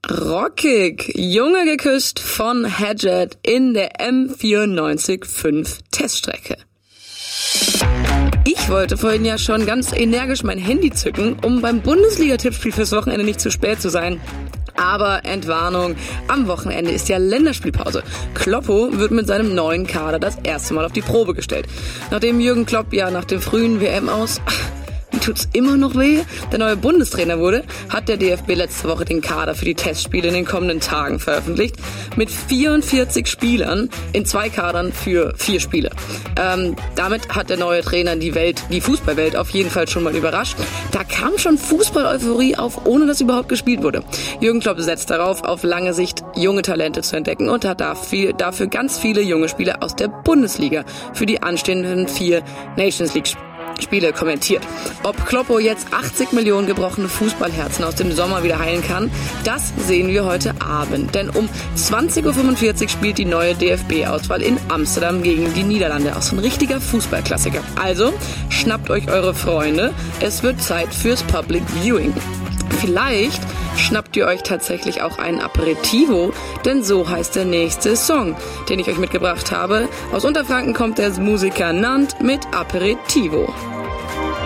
Rockig, Junge geküsst von Hadjet in der M94-5 Teststrecke. Ich wollte vorhin ja schon ganz energisch mein Handy zücken, um beim Bundesliga-Tippspiel fürs Wochenende nicht zu spät zu sein. Aber Entwarnung, am Wochenende ist ja Länderspielpause. Kloppo wird mit seinem neuen Kader das erste Mal auf die Probe gestellt. Nachdem Jürgen Klopp ja nach dem frühen WM-Aus... tut's immer noch weh? Der neue Bundestrainer wurde, hat der DFB letzte Woche den Kader für die Testspiele in den kommenden Tagen veröffentlicht. Mit 44 Spielern in 2 Kadern für 4 Spiele. Damit hat der neue Trainer die Fußballwelt auf jeden Fall schon mal überrascht. Da kam schon Fußball-Euphorie auf, ohne dass überhaupt gespielt wurde. Jürgen Klopp setzt darauf, auf lange Sicht junge Talente zu entdecken und hat dafür ganz viele junge Spieler aus der Bundesliga für die anstehenden 4 Nations League Spiele kommentiert. Ob Kloppo jetzt 80 Millionen gebrochene Fußballherzen aus dem Sommer wieder heilen kann, das sehen wir heute Abend. Denn um 20.45 Uhr spielt die neue DFB-Auswahl in Amsterdam gegen die Niederlande. Auch so ein richtiger Fußballklassiker. Also schnappt euch eure Freunde. Es wird Zeit fürs Public Viewing. Vielleicht schnappt ihr euch tatsächlich auch ein Aperitivo, denn so heißt der nächste Song, den ich euch mitgebracht habe. Aus Unterfranken kommt der Musiker Nant mit Aperitivo.